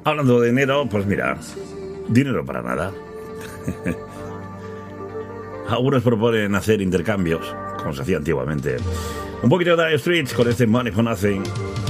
Hablando de dinero, pues mira, dinero para nada. Algunos proponen hacer intercambios, como se hacía antiguamente. Un poquito de Dire Straits con este Money for Nothing.